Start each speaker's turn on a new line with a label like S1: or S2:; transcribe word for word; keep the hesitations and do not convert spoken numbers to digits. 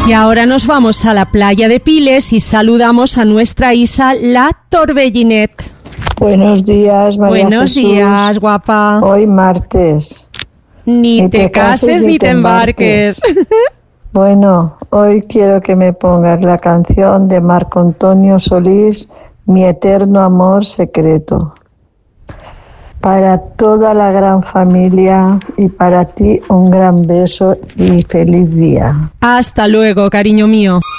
S1: Y ahora nos vamos a la playa de Piles y saludamos a nuestra Isa, la Torbellinet.
S2: Buenos días, María
S1: Buenos
S2: Jesús.
S1: días, guapa.
S2: Hoy martes.
S1: Ni, ni te, te cases, cases ni te embarques. embarques.
S2: Bueno, hoy quiero que me pongas la canción de Marco Antonio Solís, Mi eterno amor secreto. Para toda la gran familia y para ti un gran beso y feliz día.
S1: Hasta luego, cariño mío.